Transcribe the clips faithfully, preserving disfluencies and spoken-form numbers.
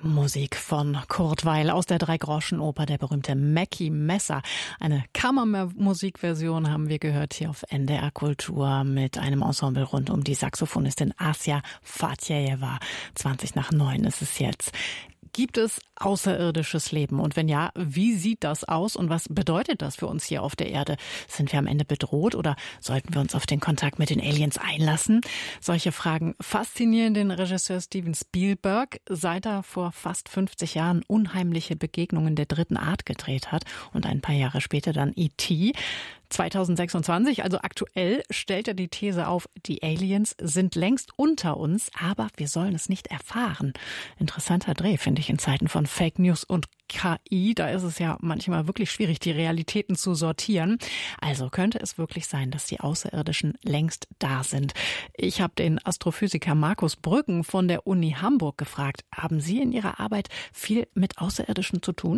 Musik von Kurt Weill aus der Dreigroschenoper, der berühmte Mackie Messer. Eine Kammermusikversion haben wir gehört hier auf N D R Kultur mit einem Ensemble rund um die Saxophonistin Asja Fatjejeva. zwanzig nach neun ist es jetzt. Gibt es außerirdisches Leben? Und wenn ja, wie sieht das aus und was bedeutet das für uns hier auf der Erde? Sind wir am Ende bedroht oder sollten wir uns auf den Kontakt mit den Aliens einlassen? Solche Fragen faszinieren den Regisseur Steven Spielberg, seit er vor fast fünfzig Jahren Unheimliche Begegnungen der dritten Art gedreht hat und ein paar Jahre später dann E T zweitausendsechsundzwanzig, also aktuell, stellt er die These auf, die Aliens sind längst unter uns, aber wir sollen es nicht erfahren. Interessanter Dreh, finde ich, in Zeiten von Fake News und K I. Da ist es ja manchmal wirklich schwierig, die Realitäten zu sortieren. Also könnte es wirklich sein, dass die Außerirdischen längst da sind. Ich habe den Astrophysiker Markus Brüggen von der Uni Hamburg gefragt, haben Sie in Ihrer Arbeit viel mit Außerirdischen zu tun?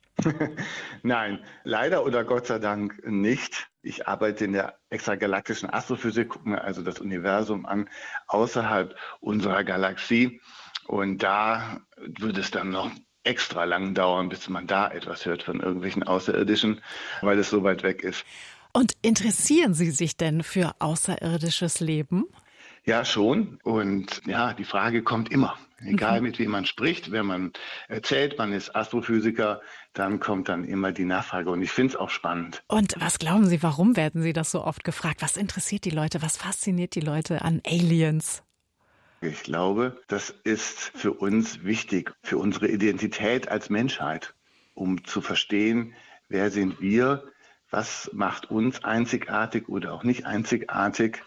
Nein, leider oder Gott sei Dank nicht. Ich arbeite in der extragalaktischen Astrophysik, gucke mir also das Universum an, außerhalb unserer Galaxie. Und da würde es dann noch extra lang dauern, bis man da etwas hört von irgendwelchen Außerirdischen, weil es so weit weg ist. Und interessieren Sie sich denn für außerirdisches Leben? Ja, schon. Und ja, die Frage kommt immer. Egal mit wem man spricht, wenn man erzählt, man ist Astrophysiker, dann kommt dann immer die Nachfrage. Und ich finde es auch spannend. Und was glauben Sie, warum werden Sie das so oft gefragt? Was interessiert die Leute? Was fasziniert die Leute an Aliens? Ich glaube, das ist für uns wichtig, für unsere Identität als Menschheit, um zu verstehen, wer sind wir, was macht uns einzigartig oder auch nicht einzigartig.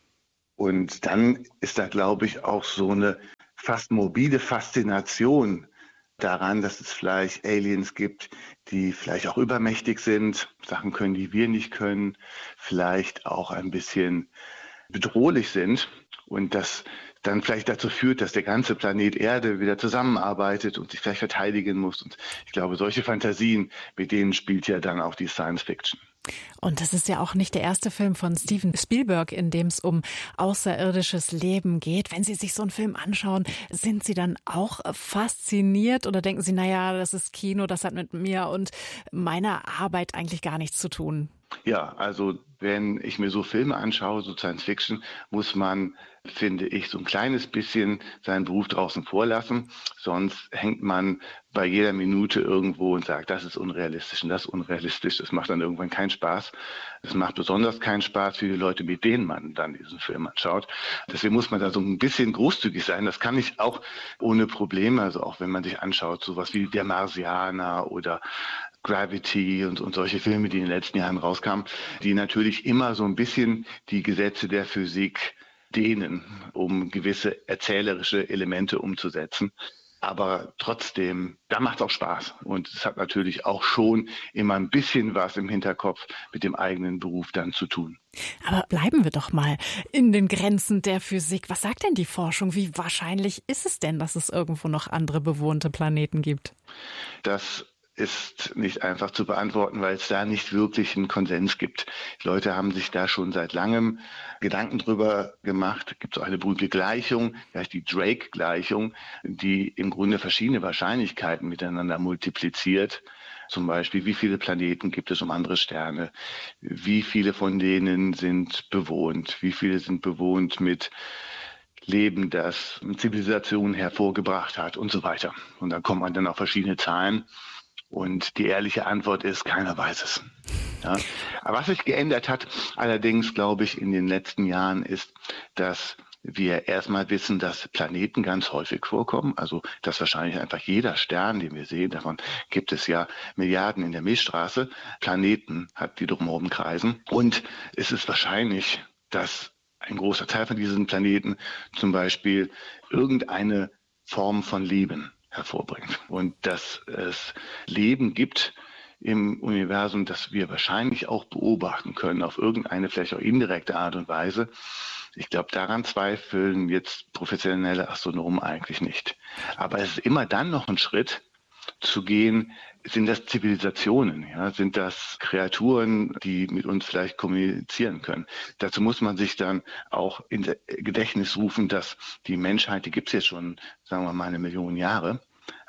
Und dann ist da, glaube ich, auch so eine fast morbide Faszination daran, dass es vielleicht Aliens gibt, die vielleicht auch übermächtig sind, Sachen können, die wir nicht können, vielleicht auch ein bisschen bedrohlich sind und das dann vielleicht dazu führt, dass der ganze Planet Erde wieder zusammenarbeitet und sich vielleicht verteidigen muss. Und ich glaube, solche Fantasien, mit denen spielt ja dann auch die Science Fiction. Und das ist ja auch nicht der erste Film von Steven Spielberg, in dem es um außerirdisches Leben geht. Wenn Sie sich so einen Film anschauen, sind Sie dann auch fasziniert oder denken Sie, naja, das ist Kino, das hat mit mir und meiner Arbeit eigentlich gar nichts zu tun? Ja, also wenn ich mir so Filme anschaue, so Science Fiction, muss man, finde ich, so ein kleines bisschen seinen Beruf draußen vorlassen. Sonst hängt man bei jeder Minute irgendwo und sagt, das ist unrealistisch und das ist unrealistisch. Das macht dann irgendwann keinen Spaß. Es macht besonders keinen Spaß für die Leute, mit denen man dann diesen Film anschaut. Deswegen muss man da so ein bisschen großzügig sein. Das kann ich auch ohne Probleme. Also auch wenn man sich anschaut, sowas wie Der Marsianer oder Gravity und, und solche Filme, die in den letzten Jahren rauskamen, die natürlich immer so ein bisschen die Gesetze der Physik dehnen, um gewisse erzählerische Elemente umzusetzen. Aber trotzdem, da macht es auch Spaß. Und es hat natürlich auch schon immer ein bisschen was im Hinterkopf mit dem eigenen Beruf dann zu tun. Aber bleiben wir doch mal in den Grenzen der Physik. Was sagt denn die Forschung? Wie wahrscheinlich ist es denn, dass es irgendwo noch andere bewohnte Planeten gibt? Das ist nicht einfach zu beantworten, weil es da nicht wirklich einen Konsens gibt. Die Leute haben sich da schon seit langem Gedanken drüber gemacht. Es gibt so eine berühmte Gleichung, die heißt die Drake-Gleichung, die im Grunde verschiedene Wahrscheinlichkeiten miteinander multipliziert. Zum Beispiel, wie viele Planeten gibt es um andere Sterne? Wie viele von denen sind bewohnt? Wie viele sind bewohnt mit Leben, das Zivilisation hervorgebracht hat und so weiter? Und dann kommt man dann auf verschiedene Zahlen. Und die ehrliche Antwort ist, keiner weiß es. Ja. Aber was sich geändert hat, allerdings, glaube ich, in den letzten Jahren ist, dass wir erstmal wissen, dass Planeten ganz häufig vorkommen. Also, dass wahrscheinlich einfach jeder Stern, den wir sehen, davon gibt es ja Milliarden in der Milchstraße, Planeten hat, die drumherum kreisen. Und es ist wahrscheinlich, dass ein großer Teil von diesen Planeten zum Beispiel irgendeine Form von Leben hervorbringt und dass es Leben gibt im Universum, das wir wahrscheinlich auch beobachten können, auf irgendeine vielleicht auch indirekte Art und Weise. Ich glaube, daran zweifeln jetzt professionelle Astronomen eigentlich nicht. Aber es ist immer dann noch ein Schritt zu gehen, sind das Zivilisationen, ja, sind das Kreaturen, die mit uns vielleicht kommunizieren können. Dazu muss man sich dann auch in Gedächtnis rufen, dass die Menschheit, die gibt es jetzt schon, sagen wir mal, eine Million Jahre.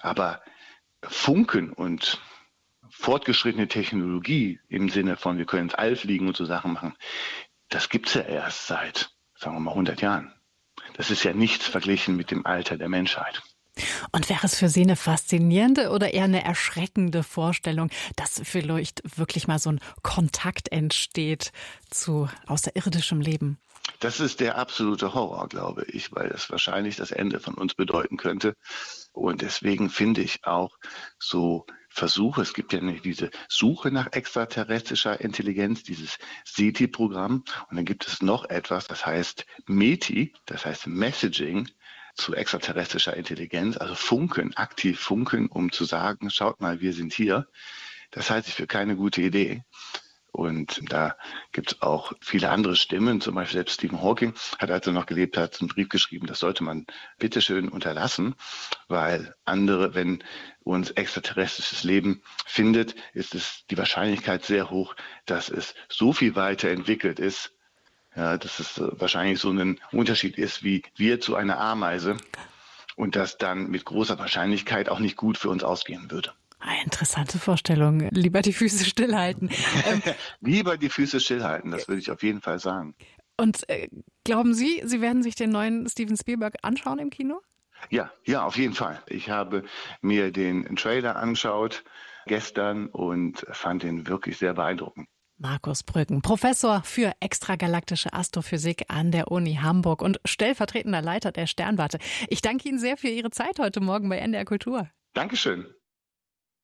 Aber Funken und fortgeschrittene Technologie im Sinne von, wir können ins All fliegen und so Sachen machen, das gibt es ja erst seit, sagen wir mal, hundert Jahren. Das ist ja nichts verglichen mit dem Alter der Menschheit. Und wäre es für Sie eine faszinierende oder eher eine erschreckende Vorstellung, dass vielleicht wirklich mal so ein Kontakt entsteht zu außerirdischem Leben? Das ist der absolute Horror, glaube ich, weil das wahrscheinlich das Ende von uns bedeuten könnte. Und deswegen finde ich auch so Versuche, es gibt ja nicht diese Suche nach extraterrestrischer Intelligenz, dieses SETI-Programm. Und dann gibt es noch etwas, das heißt METI, das heißt Messaging zu extraterrestrischer Intelligenz, also Funken, aktiv funken, um zu sagen, schaut mal, wir sind hier. Das halte ich für keine gute Idee. Und da gibt es auch viele andere Stimmen, zum Beispiel selbst Stephen Hawking hat, als er noch gelebt hat, einen Brief geschrieben, das sollte man bitteschön unterlassen, weil andere, wenn uns extraterrestrisches Leben findet, ist es die Wahrscheinlichkeit sehr hoch, dass es so viel weiterentwickelt ist, ja, dass es wahrscheinlich so ein Unterschied ist wie wir zu einer Ameise und das dann mit großer Wahrscheinlichkeit auch nicht gut für uns ausgehen würde. Eine interessante Vorstellung. Lieber die Füße stillhalten. Ähm, Lieber die Füße stillhalten, das würde ich auf jeden Fall sagen. Und äh, glauben Sie, Sie werden sich den neuen Steven Spielberg anschauen im Kino? Ja, ja, auf jeden Fall. Ich habe mir den Trailer angeschaut gestern und fand ihn wirklich sehr beeindruckend. Markus Brüggen, Professor für extragalaktische Astrophysik an der Uni Hamburg und stellvertretender Leiter der Sternwarte. Ich danke Ihnen sehr für Ihre Zeit heute Morgen bei N D R Kultur. Dankeschön.